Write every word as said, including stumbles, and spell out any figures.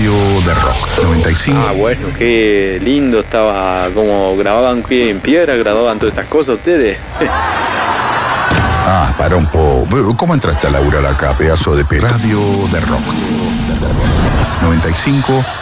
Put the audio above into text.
Radio de Rock noventa y cinco. Ah, bueno, qué lindo estaba, como grababan en piedra, grababan todas estas cosas ustedes. Ah, para un poco. ¿Cómo entraste a laburar acá, pedazo de pe... Radio de Rock noventa y cinco